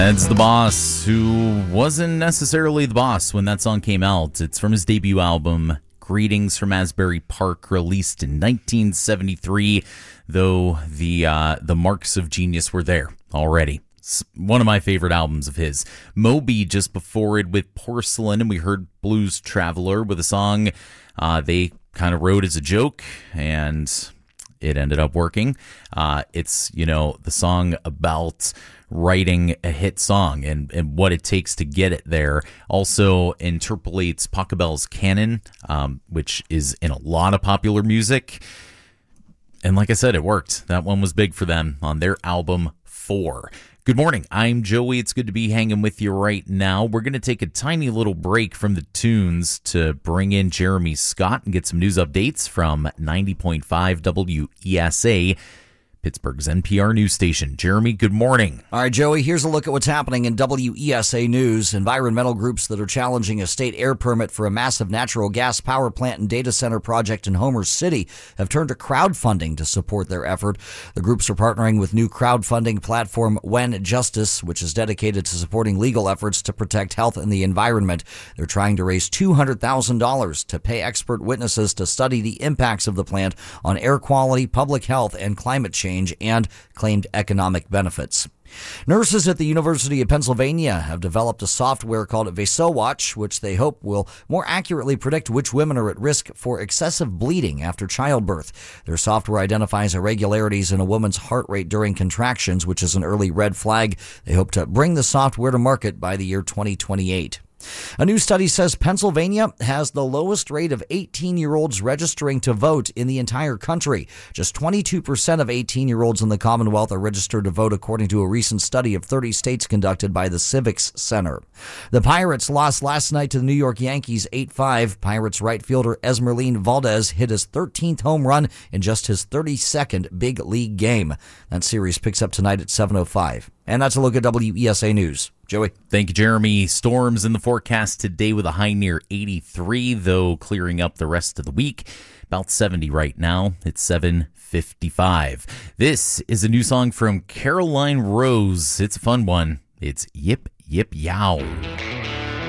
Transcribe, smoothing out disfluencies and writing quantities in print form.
Ed's the Boss, who wasn't necessarily the boss when that song came out. It's from his debut album, Greetings from Asbury Park, released in 1973, though the marks of genius were there already. It's one of my favorite albums of his. Moby just before it with Porcelain, and we heard Blues Traveler with a song they kind of wrote as a joke, and it ended up working. It's, the song about writing a hit song and what it takes to get it there. Also interpolates Pachelbel's Canon, which is in a lot of popular music. And like I said, it worked. That one was big for them on their album 4. Good morning. I'm Joey. It's good to be hanging with you right now. We're going to take a tiny little break from the tunes to bring in Jeremy Scott and get some news updates from 90.5 WESA, Pittsburgh's NPR news station. Jeremy, good morning. All right, Joey, here's a look at what's happening in WESA news. Environmental groups that are challenging a state air permit for a massive natural gas power plant and data center project in Homer City have turned to crowdfunding to support their effort. The groups are partnering with new crowdfunding platform When Justice, which is dedicated to supporting legal efforts to protect health and the environment. They're trying to raise $200,000 to pay expert witnesses to study the impacts of the plant on air quality, public health, and climate change, and claimed economic benefits. Nurses at the University of Pennsylvania have developed a software called VasoWatch, which they hope will more accurately predict which women are at risk for excessive bleeding after childbirth. Their software identifies irregularities in a woman's heart rate during contractions, which is an early red flag. They hope to bring the software to market by the year 2028. A new study says Pennsylvania has the lowest rate of 18-year-olds registering to vote in the entire country. Just 22% of 18-year-olds in the Commonwealth are registered to vote, according to a recent study of 30 states conducted by the Civics Center. The Pirates lost last night to the New York Yankees 8-5. Pirates right fielder Esmeralyn Valdez hit his 13th home run in just his 32nd big league game. That series picks up tonight at 7:05. And that's a look at WESA News. Joey. Thank you, Jeremy. Storms in the forecast today with a high near 83, though clearing up the rest of the week. About 70 right now. It's 7:55. This is a new song from Caroline Rose. It's a fun one. It's Yip Yip Yow.